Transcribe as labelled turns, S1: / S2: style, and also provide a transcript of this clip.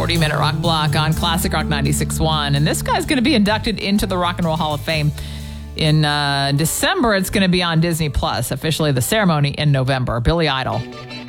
S1: 40-minute rock block on Classic Rock 96.1. And this guy's going to be inducted into the Rock and Roll Hall of Fame in December. It's going to be on Disney Plus. Officially the ceremony in November. Billy Idol.